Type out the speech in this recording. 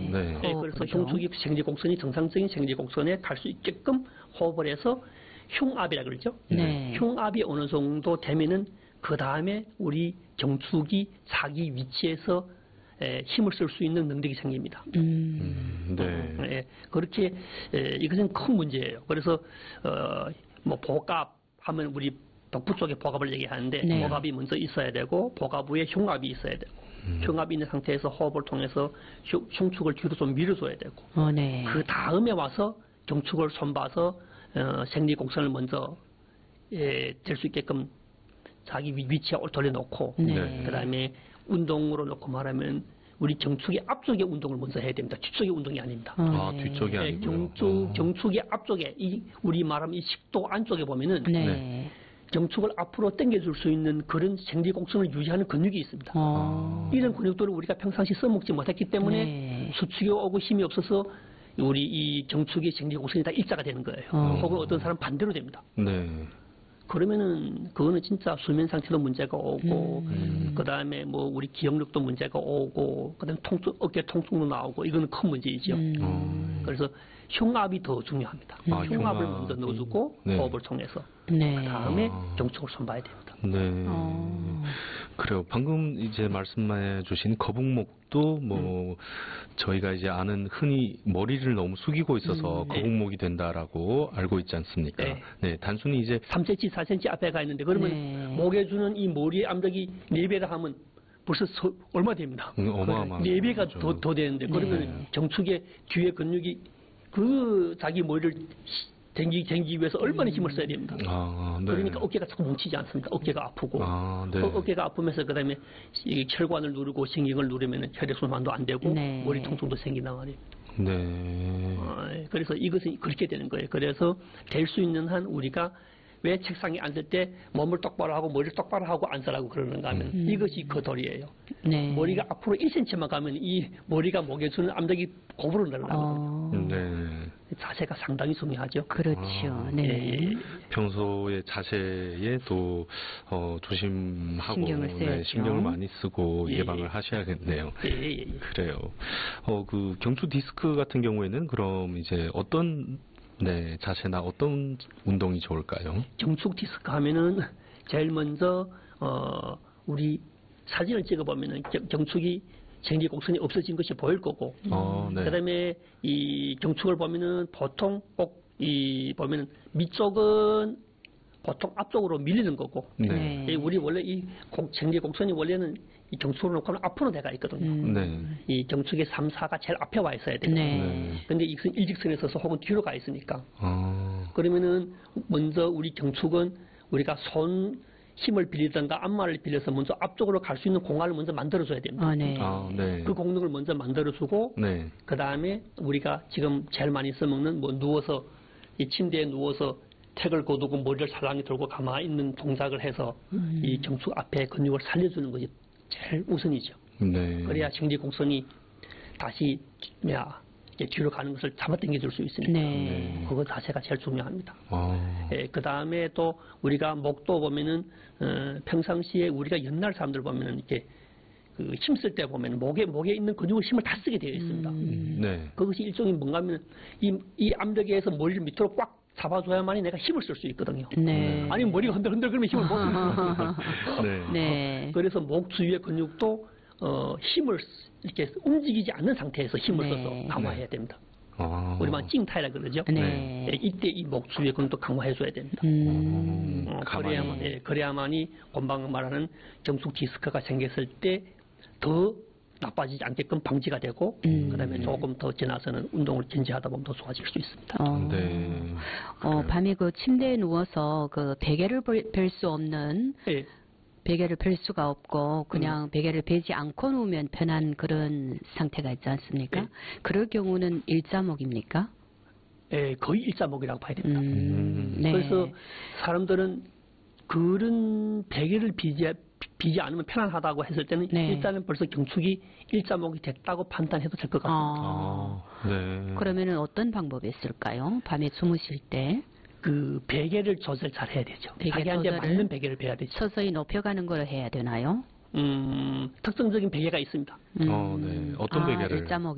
네. 네, 그래서 경축이 생리곡선이 정상적인 생리곡선에 갈 수 있게끔 호흡을 해서 흉압이라 그러죠. 네. 흉압이 어느 정도 되면은 그 다음에 우리 경축이 자기 위치에서 힘을 쓸 수 있는 능력이 생깁니다. 네. 그렇게 이것은 큰 문제예요. 그래서 뭐 복압 하면 우리 복부 쪽에 복압을 얘기하는데 네. 복압이 먼저 있어야 되고 복압 후에 흉압이 있어야 되고 흉압이 있는 상태에서 호흡을 통해서 흉축을 뒤로 좀 밀어줘야 되고 네. 그 다음에 와서 경축을 손봐서 생리곡선을 먼저 될 수 있게끔 자기 위치에 돌려놓고 네. 그 다음에 운동으로 놓고 말하면 우리 경축의 앞쪽에 운동을 먼저 해야 됩니다. 뒤쪽의 운동이 아닙니다. 아, 네. 뒤쪽이 아니고요. 경축의 앞쪽에 우리 말하면 이 식도 안쪽에 보면은 네. 경축을 앞으로 당겨줄 수 있는 그런 생리곡선을 유지하는 근육이 있습니다. 이런 근육들을 우리가 평상시 써먹지 못했기 때문에 네. 수축이 오고 힘이 없어서 우리 이 경축의 생리곡선이 다 일자가 되는 거예요. 혹은 어떤 사람 반대로 됩니다. 네. 그러면은 그거는 진짜 수면 상태도 문제가 오고 그 다음에 뭐 우리 기억력도 문제가 오고 그 다음에 어깨 통증도 나오고 이거는 큰 문제이죠. 그래서 흉압이 더 중요합니다. 흉압을 먼저 넣어주고 네. 호흡을 통해서 네. 그 다음에 경축을 손봐야 됩니다. 네. 그래요. 방금 이제 말씀해 주신 거북목도 뭐 저희가 이제 아는 흔히 머리를 너무 숙이고 있어서 거북목이 된다라고 알고 있지 않습니까? 네. 네. 단순히 이제 3cm, 4cm 앞에 가 있는데 그러면 네. 목에 주는 이 머리의 암벽이 4배라 하면 벌써 얼마 됩니다. 어마어마한 4배가 거죠. 더 되는데 그러면 경축의 뒤에 근육이 그 자기 머리를 댕기기 위해서 얼마나 힘을 써야 됩니다. 네. 그러니까 어깨가 자꾸 뭉치지 않습니까? 어깨가 아프고 네. 어깨가 아프면서 그다음에 이 혈관을 누르고 신경을 누르면 혈액순환도 안 되고 네. 머리 통증도 생긴단 말이에요. 네. 그래서 이것은 그렇게 되는 거예요. 그래서 될 수 있는 한 우리가 왜 책상에 앉을 때 몸을 똑바로 하고 머리를 똑바로 하고 앉으라고 그러는가 하면 이것이 그 도리예요. 네. 머리가 앞으로 1cm만 가면 이 머리가 목에 주는 암벽이 고부로 늘어나거든요. 네. 자세가 상당히 중요하죠. 그렇죠. 네. 평소의 자세에 또 조심하고 신경을 써야죠. 신경을 많이 쓰고 예방을 하셔야겠네요. 그래요. 그 경추 디스크 같은 경우에는 그럼 이제 어떤 자세나 어떤 운동이 좋을까요? 경축 디스크 하면은 제일 먼저 우리 사진을 찍어보면은 경축이 생리곡선이 없어진 것이 보일 거고, 네. 그다음에 이 경축을 보면은 보통 꼭 보면은 밑쪽은 보통 앞쪽으로 밀리는 거고, 네. 우리 원래 이 생리곡선이 원래는 이 경축으로 놓고 하면 앞으로 내가 있거든요. 이 경축의 3, 4가 제일 앞에 와 있어야 돼요. 근데 이것은 일직선에 서서 혹은 뒤로 가 있으니까. 그러면은 먼저 우리 경축은 우리가 손 힘을 빌리든가 앞말을 빌려서 먼저 앞쪽으로 갈 수 있는 공간을 먼저 만들어줘야 됩니다. 네. 그 공력을 먼저 만들어주고, 그 다음에 우리가 지금 제일 많이 써먹는 뭐 누워서 이 침대에 누워서 택을 거두고 머리를 살랑이 들고 가만히 있는 동작을 해서 이 경축 앞에 근육을 살려주는 것이 제일 우선이죠. 그래야 생리곡선이 다시 뒤로 가는 것을 잡아당겨 줄 수 있으니까 그거 자세가 제일 중요합니다. 그 다음에 또 우리가 목도 보면은 평상시에 우리가 옛날 사람들 보면은 이렇게 그 힘쓸 때 보면 목에 있는 근육을 힘을 다 쓰게 되어 있습니다. 그것이 일종의 뭔가 하면 이 암벽에서 머리를 밑으로 꽉 잡아줘야만이 내가 힘을 쓸 수 있거든요. 아니면 머리가 흔들흔들 그러면 힘을 못 씁니다. 그래서 목 주위의 근육도 힘을 이렇게 움직이지 않는 상태에서 힘을 써서 강화해야 됩니다. 우리만 찡타이라 그러죠. 이때 이 목 주위의 근육도 강화해줘야 됩니다. 그래야만이 금방 말하는 경축 디스크가 생겼을 때 더 나빠지지 않게끔 방지가 되고 그다음에 조금 더 지나서는 운동을 견제하다 보면 더 좋아질 수 있습니다. 밤에 그 침대에 누워서 그 베개를 펼 수 없는 베개를 펼 수가 없고 그냥 베개를 베지 않고 누우면 편한 그런 상태가 있지 않습니까? 그럴 경우는 일자목입니까? 거의 일자목이라고 봐야 됩니다. 그래서 사람들은 그런 베개를 비지 않으면 편안하다고 했을 때는 일단은 벌써 경축이 일자목이 됐다고 판단해도 될 것 같습니다. 그러면은 어떤 방법이 있을까요? 밤에 주무실 때? 그 베개를 조절 잘 해야 되죠. 자기한테 맞는 베개를 베야 되죠. 서서히 높여가는 걸 해야 되나요? 특정적인 베개가 있습니다. 어떤 베개를? 일자목